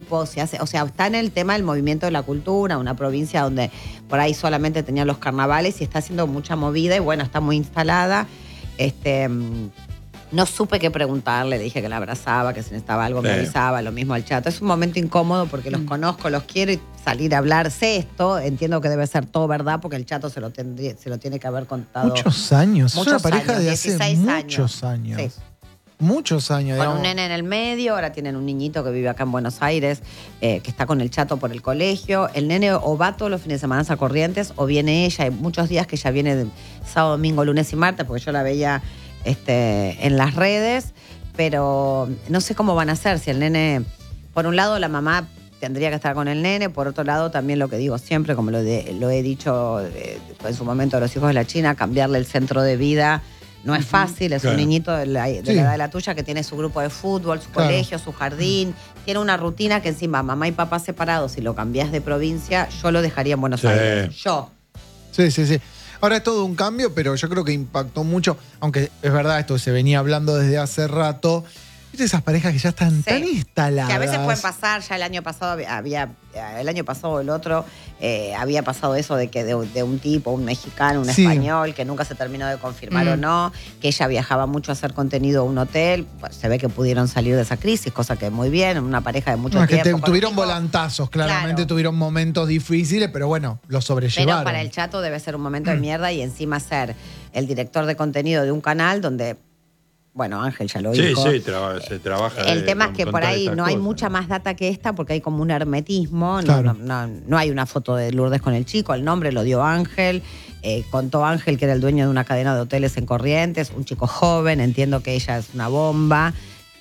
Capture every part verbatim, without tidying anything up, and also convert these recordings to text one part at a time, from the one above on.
equipo, se hace, o sea, está en el tema del movimiento de la cultura, una provincia donde por ahí solamente tenía los carnavales y está haciendo mucha movida y bueno, está muy instalada. Este, no supe qué preguntarle, le dije que la abrazaba, que si necesitaba algo me Sí. avisaba, lo mismo al Chato. Es un momento incómodo porque los conozco, los quiero y salir a hablar, sé esto, entiendo que debe ser todo verdad porque el Chato se lo, tendría, se lo tiene que haber contado. Muchos años. Muchos es una pareja años, de hace dieciséis muchos años. Sí. Muchos años. Con digamos. un nene en el medio, ahora tienen un niñito que vive acá en Buenos Aires, eh, que está con el Chato por el colegio. El nene o va todos los fines de semana a Corrientes o viene ella. Hay muchos días que ella viene de sábado, domingo, lunes y martes, porque yo la veía este, en las redes, pero no sé cómo van a hacer. Si el nene, por un lado la mamá tendría que estar con el nene, por otro lado también lo que digo siempre, como lo, de, lo he dicho eh, en su momento a los hijos de la China, cambiarle el centro de vida. No es fácil, es Claro. un niñito de, la, de Sí. la edad de la tuya que tiene su grupo de fútbol, su Claro. colegio, su jardín. Tiene una rutina que encima mamá y papá separados, si lo cambiás de provincia, yo lo dejaría en Buenos Sí. Aires. Yo. Sí, sí, sí. Ahora es todo un cambio, pero yo creo que impactó mucho, aunque es verdad, esto se venía hablando desde hace rato. ¿Viste esas parejas que ya están Sí. tan instaladas? Que a veces pueden pasar, ya el año pasado había, había- el año pasado el otro, eh, había pasado eso de que de, de un tipo, un mexicano, un Sí. español, que nunca se terminó de confirmar Mm. o no, que ella viajaba mucho a hacer contenido a un hotel. Pues, se ve que pudieron salir de esa crisis, cosa que muy bien, una pareja de mucho No, es que tiempo. te- con tuvieron hijos. volantazos, claramente Claro. tuvieron momentos difíciles, pero bueno, los sobrellevaron. Pero para el Chato debe ser un momento de mierda y encima ser el director de contenido de un canal donde, bueno, Ángel ya lo Sí, dijo. sí, traba- se trabaja. El de- tema es con- que por contar ahí estas no hay cosas, mucha ¿no? más data que esta porque hay como un hermetismo. No, Claro. no, no, no hay una foto de Lourdes con el chico, el nombre lo dio Ángel. Eh, contó Ángel que era el dueño de una cadena de hoteles en Corrientes, un chico joven, entiendo que ella es una bomba.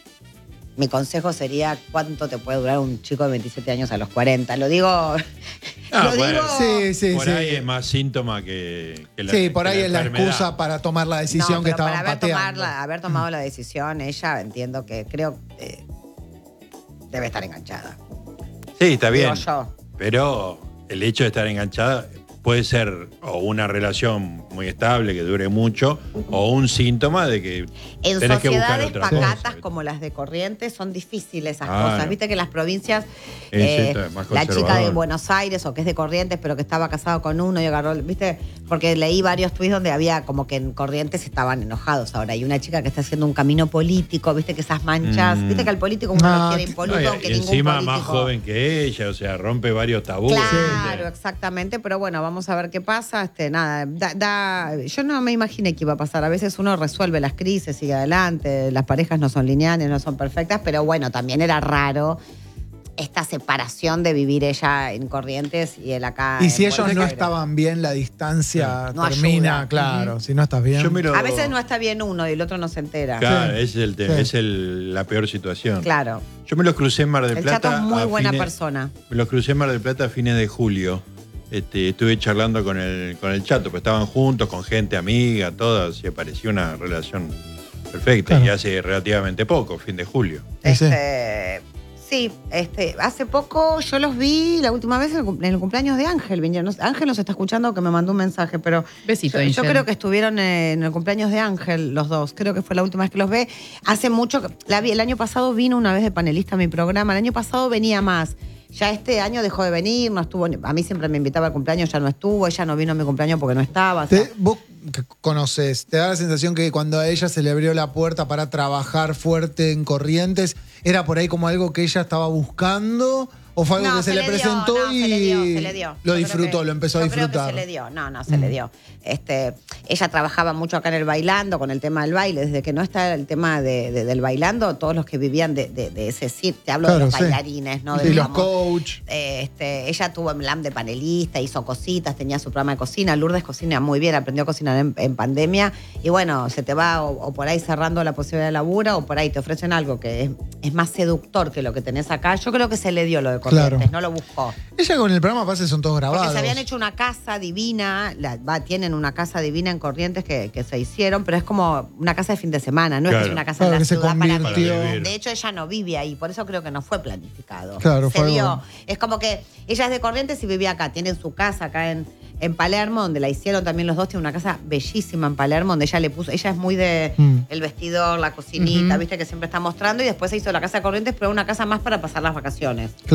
Mi consejo sería cuánto te puede durar un chico de veintisiete años a los cuarenta. Lo digo. Ah, lo bueno. digo. Sí, sí, Por sí. ahí es más síntoma que, que la Sí, por que ahí es la enfermedad. excusa para tomar la decisión No, que pero estaban para haber, pateando. tomarla- haber tomado la decisión, ella entiendo que creo eh, debe estar enganchada. Sí, está bien. Digo yo. Pero el hecho de estar enganchada puede ser o una relación muy estable que dure mucho o un síntoma de que En tenés que buscar sociedades otra pacatas cosa. como las de Corrientes son difíciles esas Claro. cosas. Viste que las provincias, Es eh, cierto, es más la chica de conservador. Buenos Aires o que es de Corrientes pero que estaba casado con uno y agarró, viste, porque leí varios tweets donde había como que en Corrientes estaban enojados ahora. Hay una chica que está haciendo un camino político, viste que esas manchas, Mm. viste que al político uno No, lo quiere t- impoluto, No, y- aunque y ningún encima político. más joven que ella, o sea, rompe varios tabúes. Claro, ¿viste? exactamente, pero bueno, vamos a ver qué pasa. Este, nada, da, da- yo no me imaginé que iba a pasar. A veces uno resuelve las crisis, sigue adelante, las parejas no son lineales, no son perfectas, pero bueno, también era raro esta separación de vivir ella en Corrientes y él acá. Y en si ellos Buenos no Aires. estaban bien, la distancia No termina, ayuda. claro. Ujú. Si no estás bien. Yo miro- A veces no está bien uno y el otro no se entera. Claro, Sí. ese es, el tema, Sí. es el- la peor situación. Claro. Yo me los crucé en Mar del El Plata. Chato es muy a buena fines- persona. Me los crucé en Mar del Plata a fines de julio. Este, estuve charlando con el, con el Chato, pues estaban juntos, con gente amiga, todas, y parecía una relación perfecta. Claro. Y hace relativamente poco, fin de julio. Sí, sí. Este, sí, este, hace poco yo los vi la última vez en el, cum- en el cumpleaños de Ángel. vinieron. No sé, Ángel nos está escuchando que me mandó un mensaje, pero Besito, yo, yo Angel. creo que estuvieron en el cumpleaños de Ángel los dos. Creo que fue la última vez que los ve. Hace mucho, que- la vi- el año pasado vino una vez de panelista a mi programa. El año pasado venía más. Ya este año dejó de venir, no estuvo. A mí siempre me invitaba al cumpleaños, ya no estuvo. Ella no vino a mi cumpleaños porque no estaba. o sea, Te- vos que conoces, ¿te da la sensación que cuando a ella se le abrió la puerta para trabajar fuerte en Corrientes, era por ahí como algo que ella estaba buscando? ¿O fue algo No, que se, se le le dio, presentó no, y se le dio, se le dio. lo Yo creo disfrutó, que- lo empezó a yo creo que disfrutar? se le dio, no, no, se le dio. Este, ella trabajaba mucho acá en el bailando, con el tema del baile. Desde que no está el tema de, de- del bailando, todos los que vivían de, de- de ese circo, te hablo Claro, de los sí. bailarines, ¿no? Y De los como- coach. eh, Este, ella tuvo en LAM de panelista, hizo cositas, tenía su programa de cocina. Lourdes cocina muy bien, aprendió a cocinar en, en pandemia. Y bueno, se te va o, o por ahí cerrando la posibilidad de laburo o por ahí te ofrecen algo que es, es más seductor que lo que tenés acá. Yo creo que se le dio lo de Corrientes, Claro. no lo buscó. Ella con el programa pase son todos grabados. Porque se habían hecho una casa divina, la- va, tienen una casa divina en Corrientes que, que se hicieron, pero es como una casa de fin de semana, no es que Claro. es una casa Claro, en que la se ciudad para convirtió. vivir. De hecho, ella no vive ahí, por eso creo que no fue planificado. Claro, se fue dio. algo- Es como que ella es de Corrientes y vivía acá, tienen su casa acá en, en Palermo, donde la hicieron también los dos, tiene una casa bellísima en Palermo, donde ella le puso, ella es muy de Mm. el vestidor, la cocinita, Ujú. viste que siempre está mostrando, y después se hizo la casa de Corrientes, pero una casa más para pasar las vacaciones.